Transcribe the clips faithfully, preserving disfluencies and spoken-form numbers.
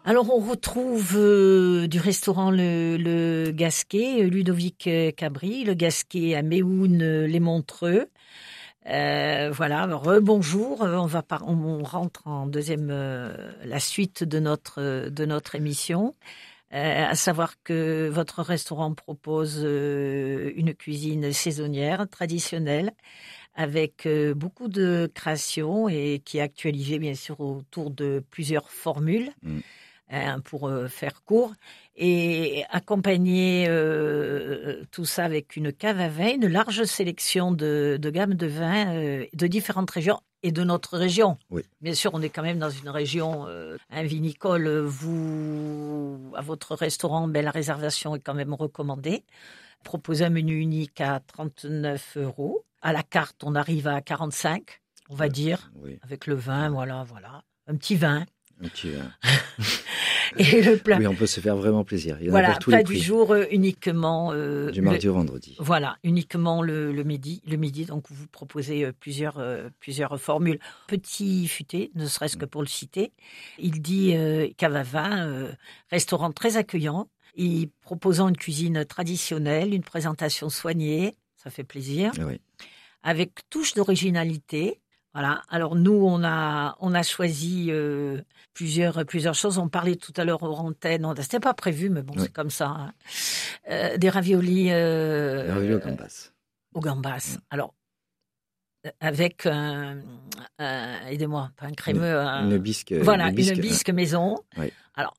Alors, on retrouve euh, du restaurant Le, le Gasquet, Ludovic Cabri, Le Gasquet à Méhoun, les Montreux. Euh, voilà, rebonjour. On va par, on rentre en deuxième, euh, la suite de notre de notre émission. Euh, à savoir que votre restaurant propose euh, une cuisine saisonnière, traditionnelle, avec euh, beaucoup de créations et qui est actualisée bien sûr autour de plusieurs formules. Mmh. Hein, pour euh, faire court, et accompagner euh, tout ça avec une cave à vin, une large sélection de, de gammes de vins euh, de différentes régions et de notre région. Oui. Bien sûr, on est quand même dans une région euh, un vinicole. Vous, à votre restaurant, ben, la réservation est quand même recommandée. Proposez un menu unique à trente-neuf euros. À la carte, on arrive à quarante-cinq, on va oui. dire, oui. avec le vin, oui. voilà, voilà. Un petit vin. Un petit vin. Et le plat. Oui, on peut se faire vraiment plaisir. Il y en voilà, a pour tous plat les du prix. jour euh, uniquement. Euh, du mardi le, au vendredi. Voilà, uniquement le, le midi. Le midi, donc vous proposez euh, plusieurs euh, plusieurs formules. Petit futé, ne serait-ce que pour le citer. Il dit euh, cave à vin, euh, restaurant très accueillant. Il proposant une cuisine traditionnelle, une présentation soignée, ça fait plaisir. Oui. Avec touche d'originalité. Voilà. Alors nous, on a on a choisi euh, plusieurs plusieurs choses. On parlait tout à l'heure aux antennes. C'était pas prévu, mais bon, oui. c'est comme ça. Hein. Euh, des raviolis. Euh, des raviolis au gambas. Au gambas. Oui. Alors avec un, un aidez-moi, pas un crémeux. Une, un, une bisque. Voilà, une bisque, une bisque maison. Oui. Alors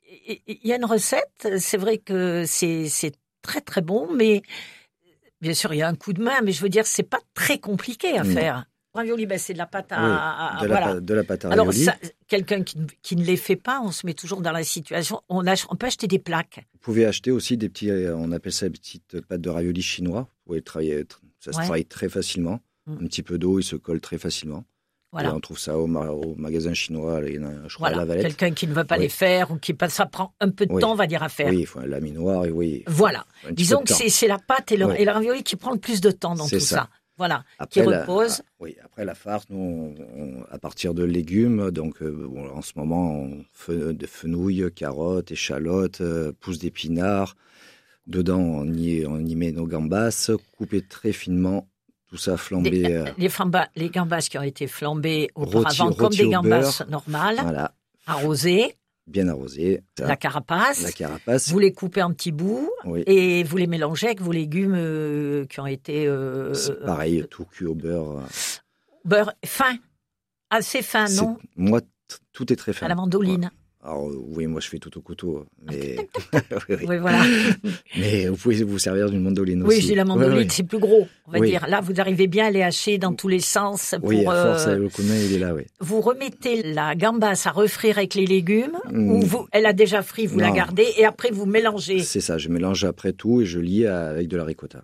il y a une recette. C'est vrai que c'est c'est très très bon, mais bien sûr il y a un coup de main. Mais je veux dire, c'est pas très compliqué à non. faire. Ravioli, ben c'est de la pâte à... Oui, à, de, voilà. la, de la pâte à ravioli. Alors, ça, quelqu'un qui, qui ne les fait pas, on se met toujours dans la situation... On, a, on peut acheter des plaques. Vous pouvez acheter aussi des petits... On appelle ça des petites pâtes de ravioli chinois. Vous pouvez travailler... Ça se ouais. travaille très facilement. Mmh. Un petit peu d'eau, il se colle très facilement. Voilà. Et on trouve ça au, au magasin chinois, il y en a, je crois, voilà. à la Valette. Quelqu'un qui ne veut pas oui. les faire, ou qui ça prend un peu de oui. temps, on va dire, à faire. Oui, il faut un laminoir, et oui. Voilà. Disons que c'est, c'est la pâte et le, oui. et le ravioli qui prend le plus de temps dans c'est tout ça. ça. Voilà, après qui la, repose. Ah, oui, après la farce, nous, on, on, à partir de légumes, donc euh, bon, en ce moment, on fait de fenouil, carottes, échalotes, euh, pousses d'épinards. Dedans, on y, on y met nos gambas, coupées très finement, tout ça flambé. Des, euh, les, flamba, les gambas qui ont été flambées auparavant, rôti, comme rôti des gambas beurre, normales, voilà. arrosées. Bien arrosé. La carapace. La carapace. Vous les coupez en petits bouts oui. et vous les mélangez avec vos légumes euh, qui ont été... Euh, c'est pareil, tout cuit au beurre. Beurre fin, assez fin, c'est, non? Moi, t- tout est très fin. À la mandoline. Ouais. Alors, oui, moi je fais tout au couteau. Mais... oui, oui. oui, voilà. Mais vous pouvez vous servir d'une mandoline oui, aussi. Oui, j'ai la mandoline, oui, oui. c'est plus gros, on va oui. dire. Là, vous arrivez bien à les hacher dans tous les sens. Pour, oui, à force, euh... le coup de main, il est là, oui. Vous remettez la gambasse à refrire avec les légumes, mmh. ou vous, elle a déjà frit, vous non. la gardez, et après vous mélangez. C'est ça, je mélange après tout et je lie avec de la ricotta.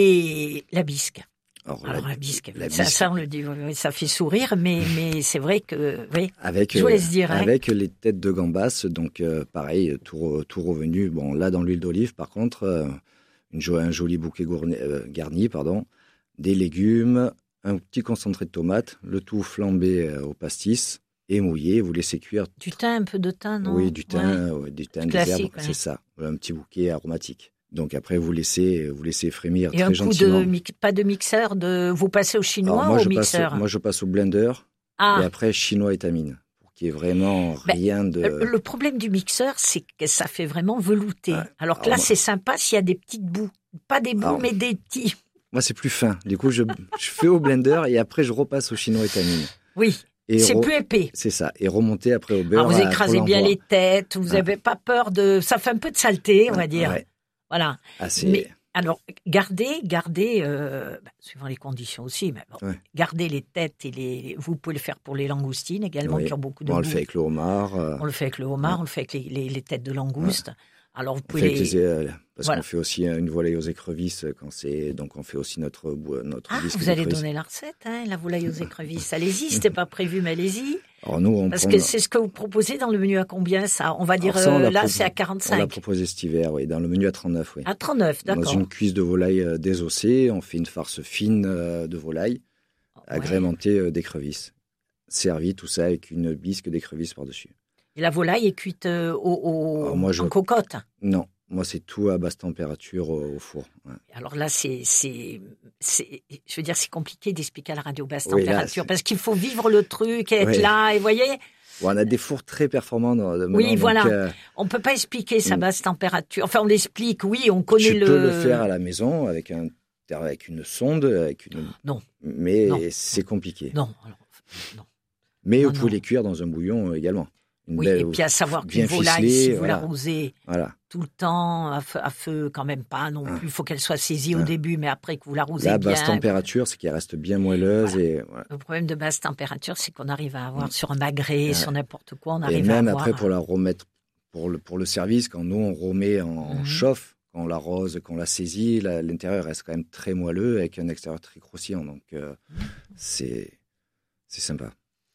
Et la bisque. Alors, Alors la, la bisque, la ça, bisque. ça, on le dit, ça fait sourire, mais, mais c'est vrai que, oui, avec, je vous laisse dire. Avec hein. les têtes de gambas, donc euh, pareil, tout, tout revenu. Bon, là, dans l'huile d'olive, par contre, euh, une, un joli bouquet gourni, euh, garni, pardon, des légumes, un petit concentré de tomate, le tout flambé euh, au pastis et mouillé. Vous laissez cuire. Du thym, un peu de thym, non? Oui, du thym, ouais. ouais, du thym, du des classique, herbes, ouais. c'est ça. Un petit bouquet aromatique. Donc après, vous laissez, vous laissez frémir et très un coup gentiment. De, pas de mixeur, de, vous passez au chinois moi, ou au je mixeur passe, Moi, je passe au blender ah. et après chinois étamine, pour qu'il n'y ait vraiment ben, rien de... Le problème du mixeur, c'est que ça fait vraiment velouter. Ouais. Alors que alors là, moi... c'est sympa s'il y a des petites bouts. Pas des bouts, alors, mais des petits. Moi, c'est plus fin. Du coup, je, je fais au blender et après, je repasse au chinois étamine. Oui. Et c'est re... plus épais. C'est ça. Et remonter après au beurre. Alors vous écrasez bien les têtes, vous n'avez ah. pas peur de... Ça fait un peu de saleté, on va dire. Ouais. Voilà. Ah, c'est... Mais alors, gardez, gardez, euh, bah, suivant les conditions aussi, mais bon, ouais. gardez les têtes et les... Vous pouvez le faire pour les langoustines également, oui. qui ont beaucoup de bon, goût. On le fait avec le homard. Euh... On le fait avec le homard, ouais. on le fait avec les, les, les têtes de langouste. Ouais. Alors vous pouvez les... Les, parce voilà. qu'on fait aussi une volaille aux écrevisses quand c'est donc on fait aussi notre notre ah vous allez donner la recette hein, la volaille aux écrevisses allez-y c'était pas prévu mais allez-y alors nous on parce prend... que c'est ce que vous proposez dans le menu à combien ça on va dire ça, on euh, là pro... c'est à quarante-cinq on l'a proposé cet hiver oui dans le menu à trente-neuf oui à trente-neuf d'accord dans une cuisse de volaille désossée on fait une farce fine de volaille ouais. agrémentée d'écrevisses servi tout ça avec une bisque d'écrevisses par-dessus. Et la volaille est cuite euh, au, au, Alors moi, je... en cocotte? Non, moi c'est tout à basse température au, au four. Ouais. Alors là, c'est, c'est, c'est, je veux dire, c'est compliqué d'expliquer à la radio basse Oui, température là, parce qu'il faut vivre le truc, être oui. là, et vous voyez. Bon, on a des fours très performants. Dans, maintenant, Oui, donc, voilà. Euh, on peut pas expliquer sa basse température. Enfin, on l'explique, oui, on connaît tu le... Tu peux le faire à la maison avec, un, avec une sonde. Avec une... Non. Mais non. c'est compliqué. Non, alors, non. Mais non, vous pouvez non. les cuire dans un bouillon également. Une oui, belle, et puis à savoir bien qu'une volaille, ficelée, si vous voilà. l'arrosez voilà. tout le temps, à feu, à feu quand même pas non plus. Il faut qu'elle soit saisie ah. au début, mais après que vous l'arrosez La bien. basse température, c'est qu'elle reste bien moelleuse. Voilà. Et, voilà. Le problème de basse température, c'est qu'on arrive à avoir mmh. sur un magret, ouais. sur n'importe quoi, on arrive et même à avoir... après, pour la remettre, pour le, pour le service, quand nous, on remet en mmh. chauffe, quand on l'arrose, quand on la saisit, la, l'intérieur reste quand même très moelleux avec un extérieur très croustillant. Donc, euh, mmh. c'est, c'est sympa.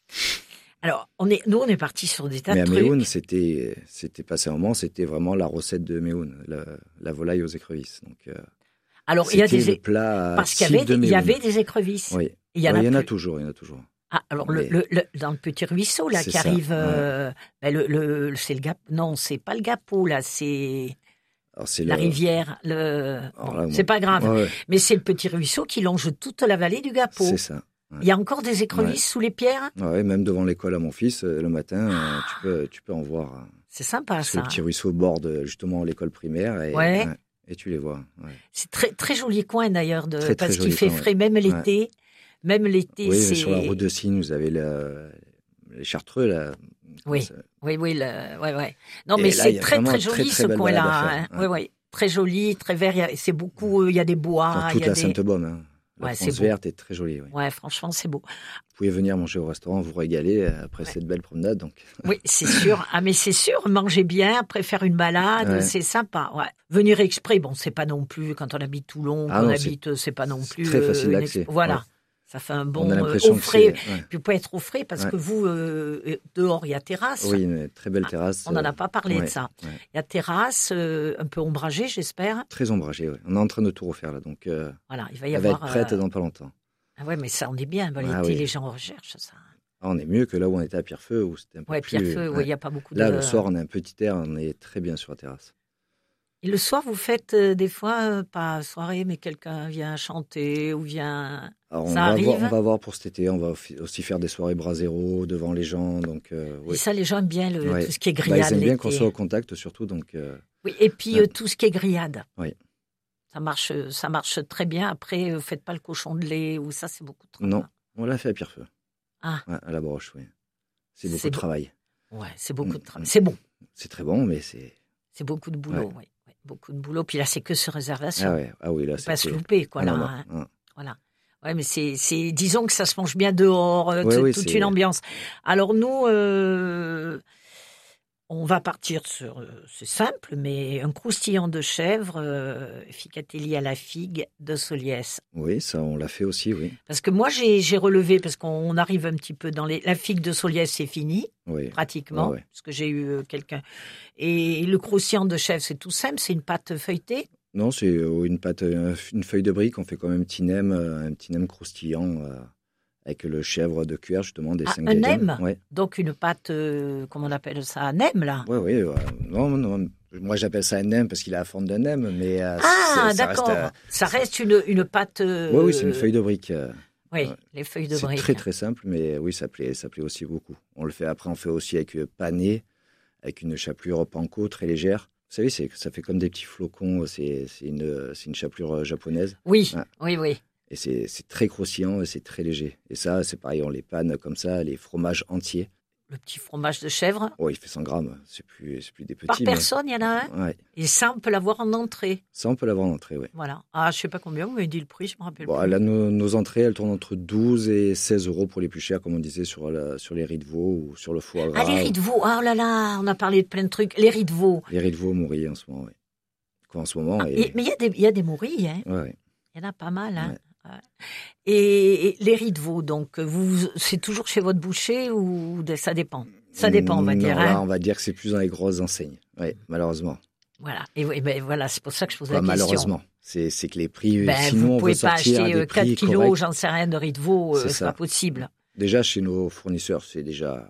Alors, on est, nous, on est partis sur des tas Mais de trucs. Mais à Méhoun, c'était, c'était passé un moment, c'était vraiment la recette de Méhoun, la, la volaille aux écrevisses. Donc, euh, alors, il y a des le plat parce qu'il y avait, de il y avait des écrevisses. Oui. Il y en, Alors, a, il y en a plus. toujours, il y en a toujours. Ah, alors Mais... le, le, le, dans le petit ruisseau là c'est qui ça, arrive, ouais. euh, ben le, le, c'est le gap. Non, c'est pas le Gapeau là, c'est. Alors, c'est la le... rivière. Le... Bon, là, c'est moi... pas grave, ouais, ouais. mais c'est le petit ruisseau qui longe toute la vallée du Gapeau. C'est ça. Ouais. Il y a encore des écrevisses ouais. sous les pierres. Oui, même devant l'école à mon fils, le matin, ah. tu peux, tu peux en voir. C'est sympa parce ça. Que le petit ruisseau borde justement l'école primaire et, ouais. Ouais, et tu les vois. Ouais. C'est très très joli coin d'ailleurs de très, parce très qu'il fait coin, frais ouais. même l'été, ouais. même l'été. Oui, c'est... sur la route de Signe, vous avez le, les Chartreux là. Oui, ça... oui, oui, le... ouais, ouais. Non, et mais là, c'est très très joli très, très ce coin-là. Hein. Oui, oui, très joli, très vert. C'est beaucoup. Il y a des bois. Dans toute il y a la des... Sainte-Baume. Hein. La ouais, France verte est très jolie. Oui. Ouais, franchement, c'est beau. Vous pouvez venir manger au restaurant, vous régaler après ouais. cette belle promenade. Donc. Oui, c'est sûr. Ah, mais c'est sûr, manger bien, après faire une balade, ouais. c'est sympa. Ouais. Venir exprès, bon, c'est pas non plus, quand on habite Toulon, ah, qu'on non, habite, c'est, c'est pas non plus. Très facile euh, d'accès. Exp... Voilà. Ouais. Ça fait un bon euh, au frais. Ouais. Puis vous pouvez être au frais parce ouais. que vous, euh, dehors, il y a terrasse. Oui, une très belle terrasse. Ah, on n'en a pas parlé ouais. de ça. Il ouais. y a terrasse, euh, un peu ombragée, j'espère. Très ombragée, oui. On est en train de tout refaire là. Donc, euh, voilà, il va y elle avoir. va être prête euh... dans pas longtemps. Ah ouais, mais ça, on est bien. Bon, ah, l'été, oui. les gens recherchent ça. Ah, on est mieux que là où on était à Pierrefeu, où c'était un peu ouais, plus... Pierrefeu, ouais, il n'y a pas beaucoup de... Là, le soir, on a un petit air, on est très bien sur la terrasse. Et le soir, vous faites euh, des fois, euh, pas soirée, mais quelqu'un vient chanter ou vient... Alors, on ça va arrive voir, on va voir pour cet été, on va aussi faire des soirées bras zéro devant les gens. Donc, euh, oui. Et ça, les gens aiment bien le, ouais. tout ce qui est grillade. Bah, ils aiment bien l'été. qu'on soit au contact, surtout. Donc, euh... Oui, et puis ouais. euh, tout ce qui est grillade. Oui. Ça marche, ça marche très bien. Après, vous ne faites pas le cochon de lait ou ça, c'est beaucoup de travail. Non, on l'a fait à Pierrefeu. Ah. Ouais, à la broche, oui. C'est beaucoup c'est de beau. travail. Ouais, c'est beaucoup de travail. C'est bon. C'est très bon, mais c'est... C'est beaucoup de boulot, oui. Ouais. Ouais, beaucoup de boulot. Puis là, c'est que sur réservation. Ah, ouais. ah oui, là, c'est... pas se louper, quoi, ah, là. Non, non, hein. non. Voilà. Ouais, mais c'est, c'est... Disons que ça se mange bien dehors, euh, ouais, t- oui, toute c'est... une ambiance. Alors nous... Euh... On va partir sur, euh, c'est simple, mais un croustillant de chèvre, euh, ficatelli à la figue de Soliès. Oui, ça, on l'a fait aussi, oui. Parce que moi, j'ai, j'ai relevé, parce qu'on arrive un petit peu dans les... La figue de Soliès, c'est fini, oui. pratiquement, ouais, ouais. parce que j'ai eu euh, quelqu'un... Et le croustillant de chèvre, c'est tout simple, c'est une pâte feuilletée. Non, c'est euh, une pâte, une feuille de brique, on fait quand même un petit nem, un petit nem croustillant... Euh... avec le chèvre de cuir, justement, des ah, cinq un nem ouais. Donc une pâte, euh, comment on appelle ça, un nem, là Oui, oui. Ouais. Non, non, moi, j'appelle ça un nem parce qu'il a la forme d'un nem, mais... Euh, ah, ça d'accord. Reste, euh, ça reste une, une pâte... Euh... Oui, oui, c'est une feuille de brique. Euh, oui, ouais. les feuilles de c'est brique. C'est très, très simple, mais oui, ça plaît, ça plaît aussi beaucoup. On le fait, après, on fait aussi avec pané, avec une chapelure panko très légère. Vous savez, c'est, ça fait comme des petits flocons, c'est, c'est, une, c'est une chapelure japonaise. Oui, ouais. oui, oui. Et c'est, c'est très croustillant et c'est très léger. Et ça, c'est pareil, on les panne comme ça, les fromages entiers. Le petit fromage de chèvre. Oh, il fait cent grammes, c'est plus, c'est plus des petits. Par mais... personne, il y en a un ouais. Et ça, on peut l'avoir en entrée. Ça, on peut l'avoir en entrée, oui. Voilà. Ah, je ne sais pas combien, vous m'avez dit le prix, je ne me rappelle bon, plus. Là, nos, nos entrées, elles tournent entre douze et seize euros pour les plus chers, comme on disait, sur, la, sur les riz de veau ou sur le foie gras. Ah, les riz de veau, oh là là, on a parlé de plein de trucs. Les riz de veau. Les riz de veau mourris en ce moment, oui. Quoi, en ce moment. Ah, et... et, mais il y a des, y a des mourris, hein. Ouais, ouais. Il y en a pas mal, hein. Ouais. Et, et les riz de veau, donc, vous, c'est toujours chez votre boucher ou ça dépend? Ça dépend, on va non, dire. Là, hein. on va dire que c'est plus dans les grosses enseignes, oui, malheureusement. Voilà, et, et ben, voilà, c'est pour ça que je pose Quoi, la question. Malheureusement, c'est, c'est que les prix, ben, sinon vous on pouvez veut pas sortir acheter des quatre prix kilos, corrects. j'en sais rien, de riz de veau, c'est, euh, c'est pas possible. Déjà, chez nos fournisseurs, c'est déjà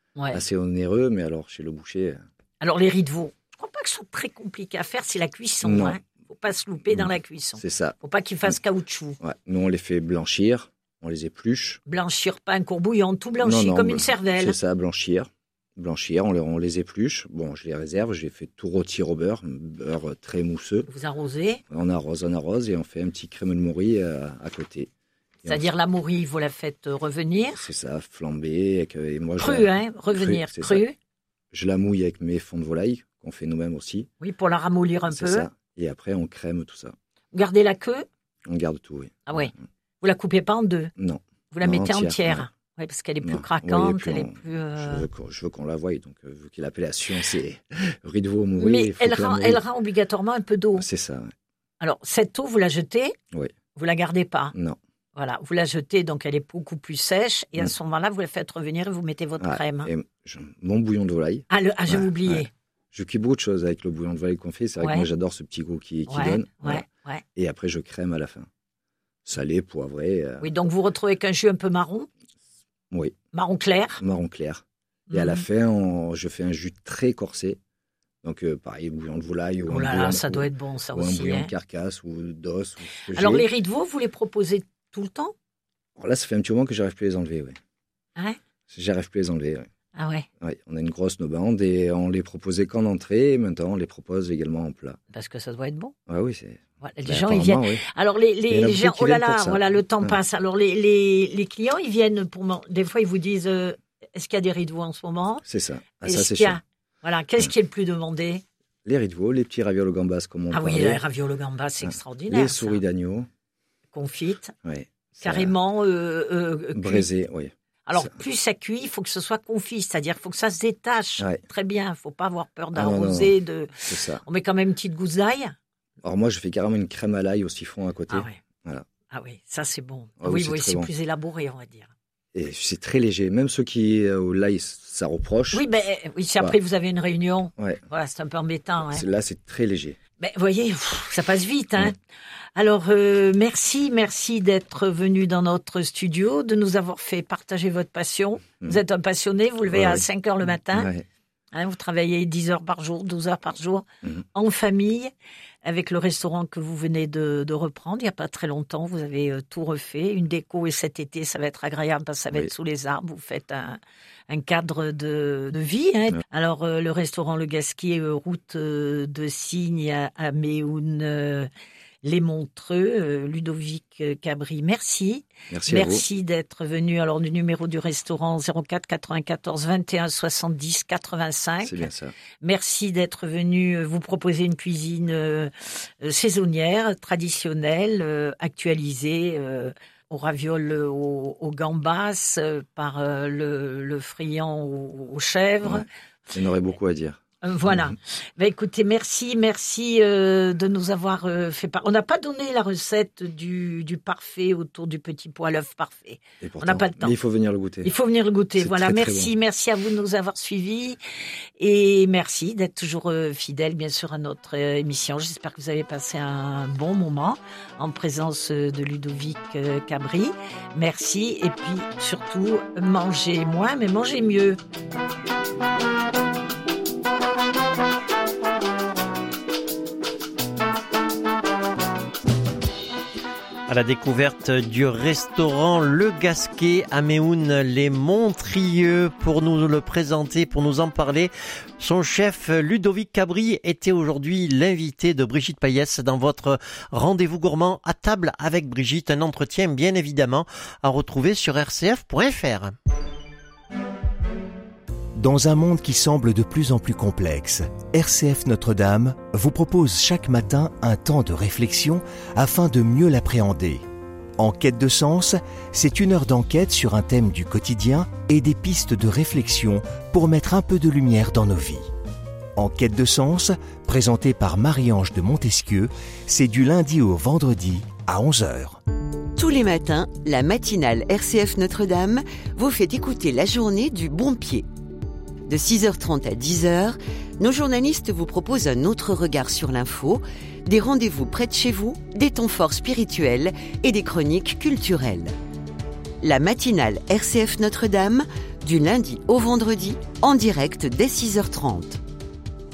Ouais. assez onéreux, mais alors chez le boucher... Alors les riz de veau, je crois pas que ce soit très compliqué à faire, c'est la cuisson. Non. Hein. Faut pas se louper dans la cuisson. C'est ça. Faut pas qu'ils fassent caoutchouc. Ouais. Nous, on les fait blanchir, on les épluche. Blanchir, pas un courbouillon, tout blanchi Non, non, comme bl- une cervelle. C'est ça, blanchir. Blanchir, on les, on les épluche. Bon, je les réserve, je les fais tout rôtir au beurre, un beurre très mousseux. Vous arrosez. On arrose, on arrose et on fait un petit crème de mouris euh, à côté. Et C'est-à-dire on- la mourie, vous la faites euh, revenir. C'est ça, flambé. Et, que- et moi, je, Crue, la, hein, revenir c'est crue. ça. Je la mouille avec mes fonds de volaille, qu'on fait nous-mêmes aussi. Oui, pour la ramollir un C'est peu. ça. Et après, on crème tout ça. Vous gardez la queue. On garde tout, oui. Ah ouais. Vous la coupez pas en deux. Non. Vous la Non, mettez entière. entière, Oui, parce qu'elle est plus Non. craquante, Oui, et puis elle est on- plus. euh, Je veux qu'on, je veux qu'on la voie, donc euh, vu que l'appellation c'est riz de veau mouri. Mais il faut elle que la rend, mourie- elle rend obligatoirement un peu d'eau. C'est ça, ouais. Alors cette eau, vous la jetez. Oui. Vous la gardez pas. Non. Voilà, vous la jetez, donc elle est beaucoup plus sèche. Et à Mm. ce moment-là, vous la faites revenir et vous mettez votre Ouais, crème. et je- mon bouillon de volaille. Ah, le, ah j'ai Ouais, oublié. ouais. Je cuis beaucoup de choses avec le bouillon de volaille qu'on fait. C'est vrai Ouais. que moi j'adore ce petit goût qui, qui Ouais, donne. ouais, Voilà. ouais. Et après je crème à la fin. Salé, poivré. euh, Oui, donc vous retrouvez qu'un jus un peu marron, Oui, marron clair. marron clair. Et à la Mhm. fin, on- je fais un jus très corsé. Donc euh, pareil, bouillon de volaille ou Oh un là bouillon, là, ça ou- doit être bon, ça ou un aussi. bouillon hein. de carcasse ou d'os. Ou ce que Alors j'ai. les riz de veau, vous les proposez tout le temps? Alors là, ça fait un petit moment que j'arrive plus à les enlever. Ouais. Hein J'arrive plus à les enlever. Ouais. Ah ouais, Oui, on a une grosse nobande et on les proposait qu'en entrée et maintenant on les propose également en plat. parce que ça doit être bon. Ah oui, c'est. Voilà, les ben, gens, ils viennent. apparemment, oui. Alors les, Il les, y en a les gens, beaucoup qui oh là viennent pour là, ça. voilà, le temps Ouais. passe. Alors les, les, les clients, ils viennent pour. man- Des fois, ils vous disent, euh, est-ce qu'il y a des riz de veau en ce moment? C'est ça. Ah, Est-ce ça, c'est qu'il y a- sûr. Voilà, qu'est-ce Ouais. qui est le plus demandé? Les riz de veau, les petits ravioles au gambas, comme on Ah oui, parlait. les ravioles au gambas, c'est Ouais. extraordinaire. Les ça. souris d'agneau. Confites, Ouais. Ça- carrément euh, euh, cuites. Braisées, oui. Alors, Ça- plus ça cuit, il faut que ce soit confit, c'est-à-dire qu'il faut que ça se détache Ouais. très bien. Il ne faut pas avoir peur Ah non, non, d'arroser. De... C'est ça. On met quand même une petite gousse d'ail. Alors moi, je fais carrément une crème à l'ail au siffon à côté. Ah oui. Voilà. Ah oui, ça c'est bon. Ah oui, oui, c'est oui, très c'est bon. plus élaboré, on va dire. Et c'est très léger. Même ceux qui, euh, au l'ail, ça reproche. Oui, ben, oui, si après vous avez une réunion, Ouais. voilà, c'est un peu embêtant. Hein. C'est- Là, c'est très léger. Ben, vous voyez, pff, ça passe vite. Hein. Ouais. Alors, euh, merci, merci d'être venu dans notre studio, de nous avoir fait partager votre passion. Mm. Vous êtes un passionné, vous vous levez Ouais, à ouais. cinq heures le matin. Ouais. Hein, vous travaillez dix heures par jour, douze heures par jour, Mhm. en famille, avec le restaurant que vous venez de, de reprendre. Il n'y a pas très longtemps, vous avez euh, tout refait. Une déco, et cet été, ça va être agréable parce que ça va Oui. être sous les arbres. Vous faites un, un cadre de, de vie. Hein. Ouais. Alors, euh, le restaurant Le Gasquier, euh, route euh, de Signe à, à Méhoun, euh, les Montreux, euh, Ludovic euh, Cabri, merci. Merci, à vous. Merci d'être venu. Alors, le numéro du restaurant zéro quatre quatre-vingt-quatorze vingt et un soixante-dix quatre-vingt-cinq. C'est bien ça. Merci d'être venu euh, vous proposer une cuisine euh, euh, saisonnière, traditionnelle, euh, actualisée euh, aux ravioles aux, aux gambas, euh, par euh, le, le friand aux, aux chèvres. Ouais. Il y en aurait beaucoup à dire. Euh, voilà. Mhm. Ben, écoutez, merci, merci euh, de nous avoir euh, fait part. On n'a pas donné la recette du, du parfait autour du petit pois à l'œuf parfait. Et pourtant, n'a pas le temps. mais il faut venir le goûter. Il faut venir le goûter. C'est Voilà, très, très merci, bon. merci à vous de nous avoir suivis et merci d'être toujours euh, fidèles, bien sûr, à notre euh, émission. J'espère que vous avez passé un bon moment en présence euh, de Ludovic euh, Cabri. Merci et puis surtout, mangez moins, mais mangez mieux. À la découverte du restaurant Le Gasquet à Méhoun, les Montrieux. Pour nous le présenter, pour nous en parler, son chef Ludovic Cabri était aujourd'hui l'invité de Brigitte Payès dans votre rendez-vous gourmand à table avec Brigitte. Un entretien bien évidemment à retrouver sur r c f point f r. Dans un monde qui semble de plus en plus complexe, R C F Notre-Dame vous propose chaque matin un temps de réflexion afin de mieux l'appréhender. En quête de sens, c'est une heure d'enquête sur un thème du quotidien et des pistes de réflexion pour mettre un peu de lumière dans nos vies. En quête de sens, présenté par Marie-Ange de Montesquieu, c'est du lundi au vendredi à onze heures. Tous les matins, la matinale R C F Notre-Dame vous fait écouter la journée du bon pied. De six heures trente à dix heures, nos journalistes vous proposent un autre regard sur l'info, des rendez-vous près de chez vous, des temps forts spirituels et des chroniques culturelles. La matinale R C F Notre-Dame, du lundi au vendredi, en direct dès six heures trente.